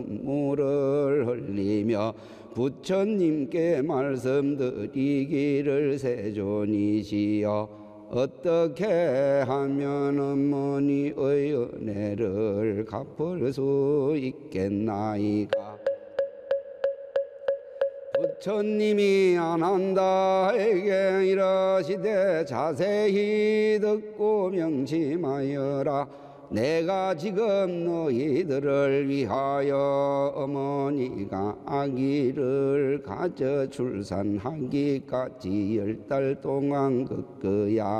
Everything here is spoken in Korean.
물을 흘리며 부처님께 말씀드리기를 세존이시여 어떻게 하면 어머니의 은혜를 갚을 수 있겠나이까. 부처님이 아난다에게 이러시되 자세히 듣고 명심하여라. 내가 지금 너희들을 위하여 어머니가 아기를 가져 출산하기까지 10달 동안 그